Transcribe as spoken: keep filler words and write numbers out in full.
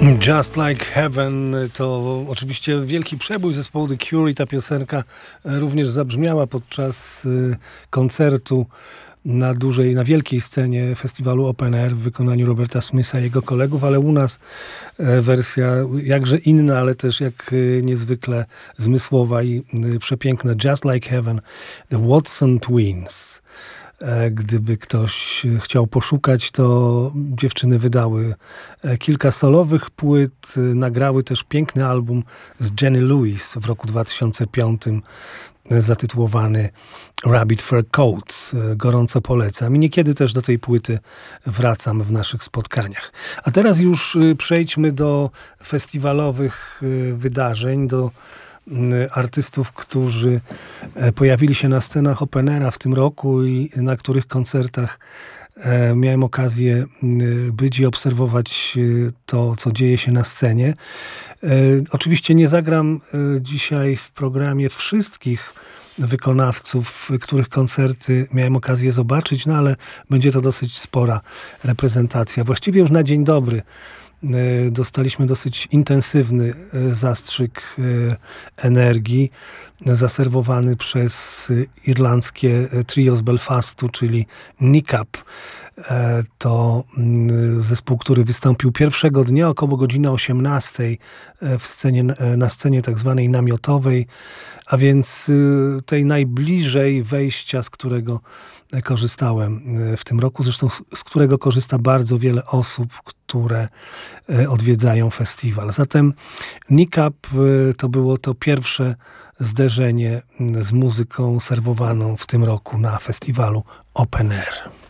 Just Like Heaven to oczywiście wielki przebój zespołu The Cure i ta piosenka również zabrzmiała podczas koncertu na dużej, na wielkiej scenie festiwalu Open Air w wykonaniu Roberta Smitha i jego kolegów, ale u nas wersja jakże inna, ale też jak niezwykle zmysłowa i przepiękna. Just Like Heaven, The Watson Twins. Gdyby ktoś chciał poszukać, to dziewczyny wydały kilka solowych płyt, nagrały też piękny album z Jenny Lewis w roku dwa tysiące piątym zatytułowany Rabbit Fur Coat. Gorąco polecam i niekiedy też do tej płyty wracam w naszych spotkaniach. A teraz już przejdźmy do festiwalowych wydarzeń, do artystów, którzy pojawili się na scenach Open Aira w tym roku i na których koncertach miałem okazję być i obserwować to, co dzieje się na scenie. Oczywiście nie zagram dzisiaj w programie wszystkich wykonawców, których koncerty miałem okazję zobaczyć, no ale będzie to dosyć spora reprezentacja. Właściwie już na dzień dobry dostaliśmy dosyć intensywny zastrzyk energii zaserwowany przez irlandzkie trio z Belfastu, czyli Nickap. To zespół, który wystąpił pierwszego dnia około godziny osiemnastej w scenie, na scenie tak zwanej namiotowej, a więc tej najbliżej wejścia, z którego korzystałem w tym roku, zresztą z którego korzysta bardzo wiele osób, które odwiedzają festiwal. Zatem Nickap to było to pierwsze zderzenie z muzyką serwowaną w tym roku na festiwalu Open Air.